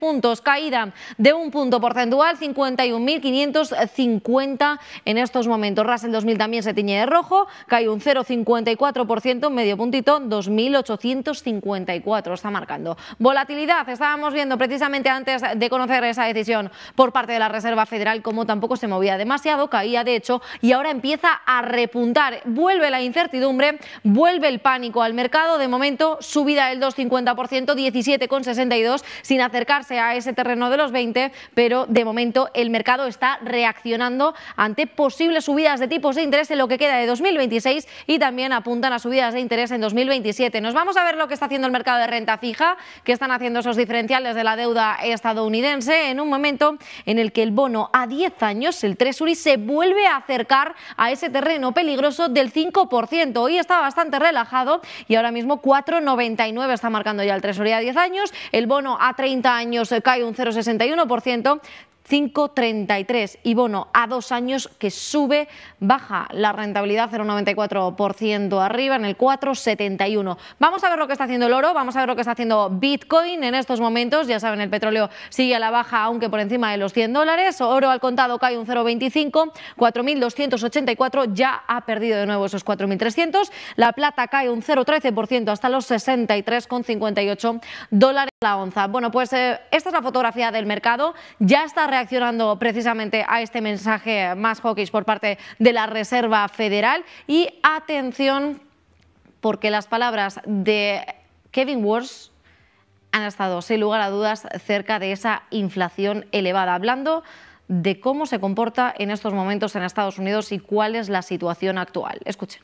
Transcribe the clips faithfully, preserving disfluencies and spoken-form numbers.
puntos, caída de un punto porcentual, cincuenta y un mil quinientos cincuenta en estos momentos. Russell dos mil también se tiñe de rojo, cae un cero coma cincuenta y cuatro por ciento, medio puntito, dos mil ochocientos cincuenta y cuatro está marcando. Volatilidad, estábamos viendo precisamente antes de conocer esa decisión por parte de la Reserva Federal como tampoco se movía demasiado, caía de hecho y ahora empieza a repuntar. Vuelve la incertidumbre, vuelve el pánico al mercado, de momento subida del dos coma cincuenta por ciento, diecisiete coma sesenta y dos, sin acercarse a ese terreno de los veinte, pero de momento el mercado está reaccionando ante posibles subidas de tipos de interés en lo que queda de dos mil veintiséis y también apuntan a subidas de interés en dos mil veintisiete. Nos vamos a ver lo que está haciendo el mercado de renta fija, que están haciendo esos diferenciales de la deuda estadounidense en un momento en el que el bono a diez años, el Treasury, se vuelve a acercar a ese terreno peligroso del cinco por ciento. Hoy está bastante relajado y ahora mismo cuatro coma noventa y nueve está marcando ya el Treasury a diez años, el bono a treinta años cae un cero coma sesenta y uno por ciento, cinco coma treinta y tres, y bono a dos años que sube, baja la rentabilidad cero coma noventa y cuatro por ciento arriba en el cuatro coma setenta y uno. Vamos a ver lo que está haciendo el oro, vamos a ver lo que está haciendo Bitcoin en estos momentos. Ya saben, el petróleo sigue a la baja aunque por encima de los cien dólares, oro al contado cae un cero coma veinticinco, cuatro mil doscientos ochenta y cuatro, ya ha perdido de nuevo esos cuatro mil trescientos, la plata cae un cero coma trece por ciento hasta los sesenta y tres coma cincuenta y ocho dólares la onza. Bueno, pues eh, esta es la fotografía del mercado, ya está reaccionando precisamente a este mensaje más hawkish por parte de la Reserva Federal y atención porque las palabras de Kevin Warsh han estado sin lugar a dudas cerca de esa inflación elevada, hablando de cómo se comporta en estos momentos en Estados Unidos y cuál es la situación actual. Escuchen.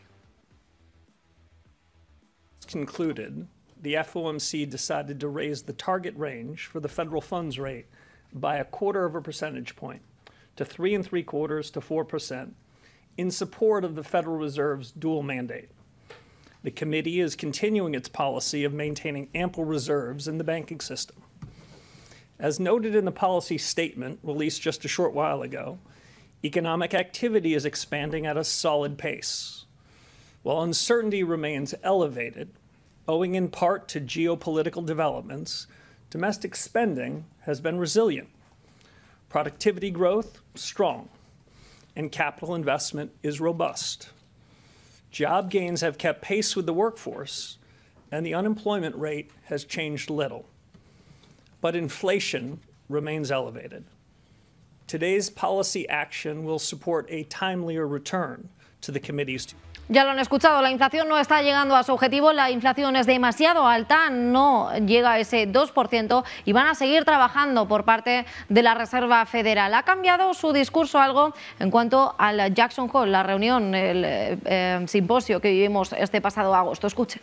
Concluded, the F O M C decided to raise the target range for the federal funds rate by a quarter of a percentage point to three and three quarters to four percent in support of the Federal Reserve's dual mandate. The committee is continuing its policy of maintaining ample reserves in the banking system. As noted in the policy statement released just a short while ago, economic activity is expanding at a solid pace. While uncertainty remains elevated, owing in part to geopolitical developments, domestic spending has been resilient. Productivity growth, strong, and capital investment is robust. Job gains have kept pace with the workforce, and the unemployment rate has changed little. But inflation remains elevated. Today's policy action will support a timelier return to the committee's. Ya lo han escuchado, la inflación no está llegando a su objetivo, la inflación es demasiado alta, no llega a ese dos por ciento y van a seguir trabajando por parte de la Reserva Federal. Ha cambiado su discurso algo en cuanto al Jackson Hole, la reunión, el eh, simposio que vivimos este pasado agosto. Escuchen.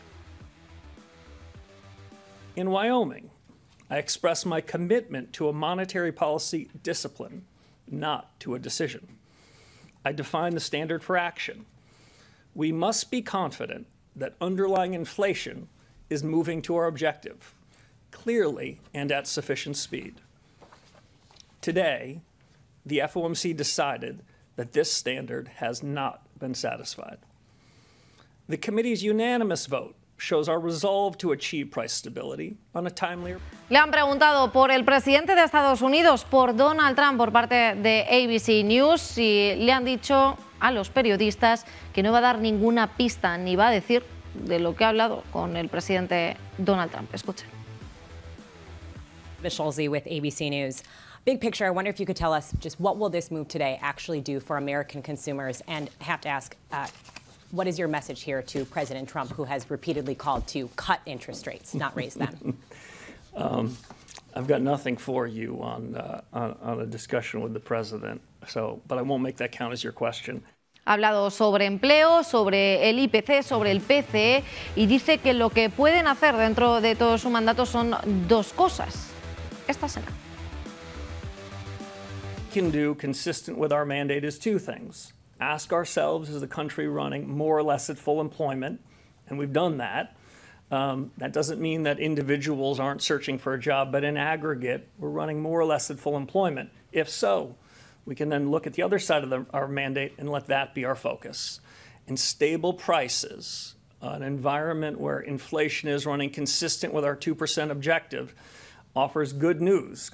In Wyoming, I express my commitment to a monetary policy discipline, not to a decision. I define the standard for action. We must be confident that underlying inflation is moving to our objective, clearly and at sufficient speed. Today, the F O M C decided that this standard has not been satisfied. The committee's unanimous vote shows our resolve to achieve price stability on a timely. Le han preguntado por el presidente de Estados Unidos, por Donald Trump, por parte de A B C News, y le han dicho a los periodistas que no va a dar ninguna pista ni va a decir de lo que ha hablado con el presidente Donald Trump. Escuchen. Scholze with A B C News. Big picture, I wonder if you could tell us just what will this move today actually do for American consumers? And I have to ask, uh, what is your message here to President Trump, who has repeatedly called to cut interest rates, not raise them? um, I've got nothing for you on, uh, on, on a discussion with the president, so, but I won't make that count as your question. Ha hablado sobre empleo, sobre el I P C, sobre el P C E y dice que lo que pueden hacer dentro de todo su mandato son dos cosas. Esta será. Can do consistent with our mandate is two things. Ask ourselves, is the country running more or less at full employment? And we've done that. Um, that doesn't mean that individuals aren't searching for a job, but in aggregate, we're running more or less at full employment. If so, we can then look at the other side of the, our mandate and let that be our focus. And stable prices, an environment where inflation is running consistent with our two percent objective, offers good news.